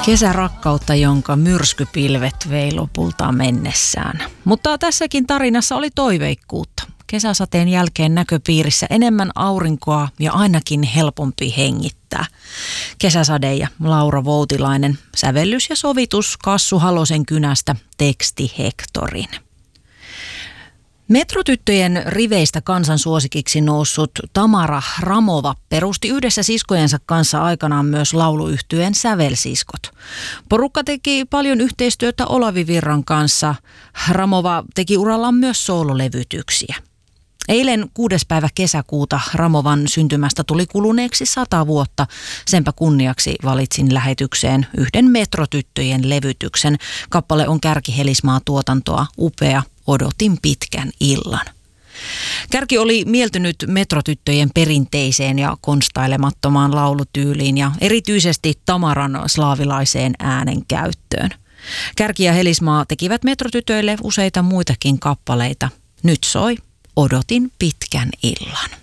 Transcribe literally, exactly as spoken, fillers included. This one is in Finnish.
Kesärakkautta, jonka myrskypilvet vei lopulta mennessään. Mutta tässäkin tarinassa oli toiveikkuutta. Kesäsateen jälkeen näköpiirissä enemmän aurinkoa ja ainakin helpompi hengittää. Kesäsade ja Laura Voutilainen, sävellys ja sovitus Kassu Halosen kynästä, teksti Hektorin. Metrotyttöjen riveistä kansansuosikiksi noussut Tamara Hramova perusti yhdessä siskojensa kanssa aikanaan myös lauluyhtyeen Sävelsiskot. Porukka teki paljon yhteistyötä Olavi Virran kanssa. Hramova teki urallaan myös soololevytyksiä. Eilen kuudes päivä kesäkuuta Hramovan syntymästä tuli kuluneeksi sata vuotta. Senpä kunniaksi valitsin lähetykseen yhden Metrotyttöjen levytyksen. Kappale on Kärki Helismaa tuotantoa, upea. Odotin pitkän illan. Kärki oli mieltynyt Metrotyttöjen perinteiseen ja konstailemattomaan laulutyyliin ja erityisesti Tamaran slaavilaiseen äänen käyttöön. Kärki ja Helismaa tekivät Metrotytöille useita muitakin kappaleita. Nyt soi Odotin pitkän illan.